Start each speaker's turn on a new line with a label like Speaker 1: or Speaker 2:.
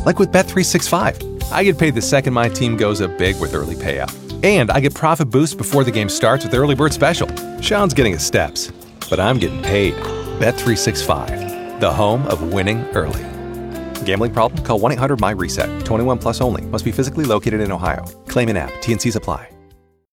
Speaker 1: Like with Bet365. I get paid the second my team goes up big with early payout. And I get profit boost before the game starts with Early Bird Special. Sean's getting his steps, but I'm getting paid. Bet365, the home of winning early. Gambling problem? Call 1-800-MY-RESET. 21 plus only. Must be physically located in Ohio. Claim in app. T&Cs apply.